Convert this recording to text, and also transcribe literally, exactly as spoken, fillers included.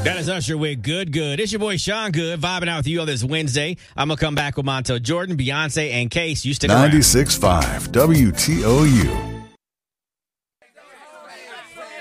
That is Usher with Good Good. It's your boy Sean Good vibing out with you on this Wednesday. I'm going to come back with Montel Jordan, Beyonce, and Case. You stick around. ninety-six point five W T O U.